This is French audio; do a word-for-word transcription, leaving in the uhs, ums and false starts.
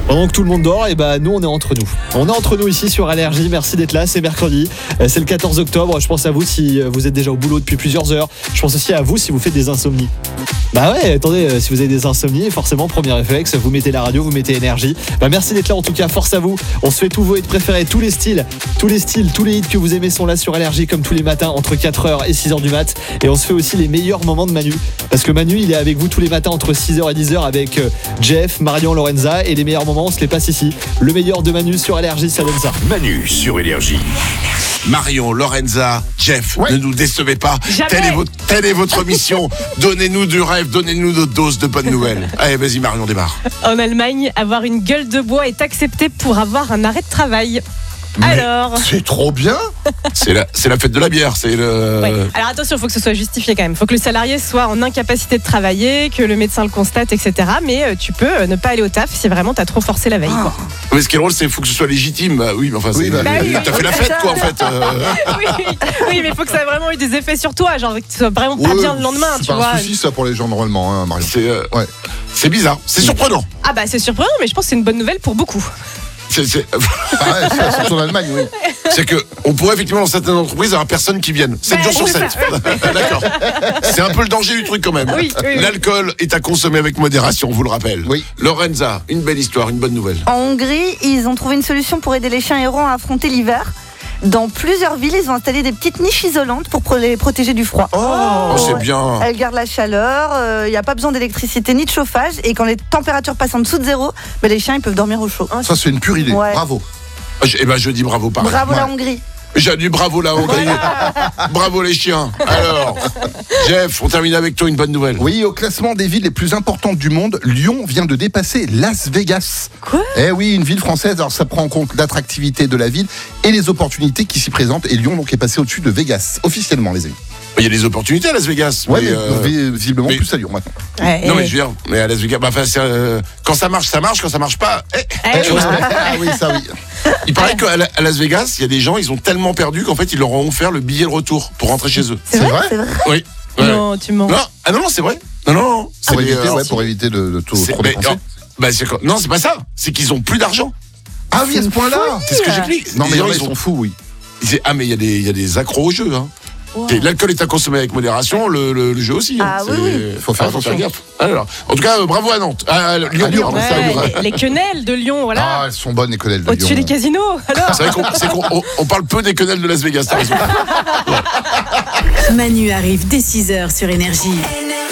Pendant que tout le monde dort, et bah nous on est entre nous. On est entre nous ici sur Allergie. Merci d'être là. C'est mercredi, c'est le quatorze octobre. Je pense à vous si vous êtes déjà au boulot depuis plusieurs heures. Je pense aussi à vous si vous faites des insomnies. Bah ouais, attendez, si vous avez des insomnies, forcément premier réflexe, vous mettez la radio, vous mettez Énergie. Bah merci d'être là en tout cas. Force à vous. On se fait tous vos hits préférés, tous les styles, tous les styles, tous les hits que vous aimez sont là sur Allergie comme tous les matins entre quatre heures et six heures du mat. Et on se fait aussi les meilleurs moments de Manu, parce que Manu il est avec vous tous les matins entre six heures et dix heures avec Jeff, Marion, Lorenza, et les meilleurs moments on se les passe ici. Le meilleur de Manu sur Allergie, ça donne ça. Manu sur Énergie. Marion, Lorenza, Jeff, ouais. Ne nous décevez pas. Telle est, votre, telle est votre mission. Donnez-nous du rêve, donnez-nous notre dose de bonnes nouvelles. Allez, vas-y Marion, démarre. En Allemagne, avoir une gueule de bois est accepté pour avoir un arrêt de travail. Mais Alors c'est trop bien. C'est la, c'est la fête de la bière. C'est le... ouais. Alors attention, il faut que ce soit justifié quand même. Il faut que le salarié soit en incapacité de travailler, que le médecin le constate, et cetera. Mais tu peux ne pas aller au taf si vraiment t'as trop forcé la veille. Quoi. Ah. Mais ce qui est drôle, c'est qu'il faut que ce soit légitime. Bah, oui, mais enfin, oui, c'est, bah, bah, oui, t'as oui, fait la fête, quoi, en fait. Euh... oui, oui, mais il faut que ça ait vraiment eu des effets sur toi. Genre que tu sois vraiment pas ouais, bien le lendemain. C'est tu pas vois. un souci, ça, pour les gens, normalement, hein, Marion. C'est, euh, ouais. c'est bizarre. C'est surprenant. Ah bah c'est surprenant, mais je pense que c'est une bonne nouvelle pour beaucoup. C'est, c'est... Ah ouais, c'est surtout en Allemagne, oui. C'est que on pourrait effectivement dans certaines entreprises avoir personne qui vienne sept jours sur sept. D'accord. C'est un peu le danger du truc quand même. Oui, oui, oui. L'alcool est à consommer avec modération, on vous le rappelle. Oui. Lorenza, une belle histoire, une bonne nouvelle. En Hongrie, ils ont trouvé une solution pour aider les chiens errants à affronter l'hiver. Dans plusieurs villes, ils ont installé des petites niches isolantes pour les protéger du froid. Oh, c'est bien. Elles gardent la chaleur, il euh, n'y a pas besoin d'électricité ni de chauffage. Et quand les températures passent en dessous de zéro, ben les chiens ils peuvent dormir au chaud. Ça, c'est une pure idée. Ouais. Bravo. Eh ben, je dis bravo pareil. Bravo ouais. la Hongrie. J'ai dit bravo la Hongrie. Bravo les chiens. Alors, Jeff, on termine avec toi une bonne nouvelle. Oui, au classement des villes les plus importantes du monde, Lyon vient de dépasser Las Vegas. Quoi ? Eh oui, une ville française, alors ça prend en compte l'attractivité de la ville et les opportunités qui s'y présentent. Et Lyon donc est passé au-dessus de Vegas, officiellement les amis. Il y a des opportunités à Las Vegas. Ouais, mais, mais, euh, visiblement mais, plus à Lyon maintenant. Ouais, non, et... mais je veux dire, mais à Las Vegas, bah, enfin, c'est, euh, quand ça marche, ça marche, quand ça marche pas. Eh, eh, tu vois, Ah oui, ça oui. il paraît qu'à la, à Las Vegas, il y a des gens, ils ont tellement perdu qu'en fait, ils leur ont offert le billet de retour pour rentrer chez eux. C'est, C'est vrai, vrai c'est vrai. Oui. Ouais. Non, tu mens. Non, ah non, non, c'est vrai. Non, non, c'est Pour des, éviter, euh, ouais, pour éviter de, de tout, c'est, trop mais, dépenser. non, bah, c'est, non, c'est pas ça. C'est qu'ils ont plus d'argent. Ah oui, à ce point-là. C'est ce que j'explique. Non, mais les gens, ils ils sont sont fous, oui. C'est, ah, mais il y a des, il y a des accros au jeu, hein. Wow. L'alcool est à consommer avec modération, le, le, le jeu aussi. Ah hein. oui, oui. Il faut faire attention. gaffe. Alors, en tout cas, euh, bravo à Nantes. À Lyon, À Lyon, pardon, Ouais, ça, Lyon. les, les quenelles de Lyon, voilà. Ah, elles sont bonnes, les quenelles de Au-dessus Lyon. des casinos, alors. C'est vrai qu'on, c'est qu'on on, on parle peu des quenelles de Las Vegas, t'as raison. Manu arrive dès six heures sur Énergie.